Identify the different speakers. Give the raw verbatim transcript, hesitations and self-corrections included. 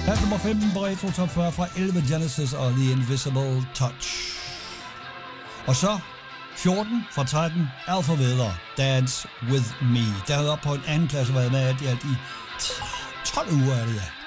Speaker 1: Plads nummer femten på Retro Top fyrre fra elleve Genesis og The Invisible Touch. Og så fjorten fra tretten Alpha Weather, Dance With Me. Der er op på en anden plads og været med alt i alt i tolv uger, er det ja.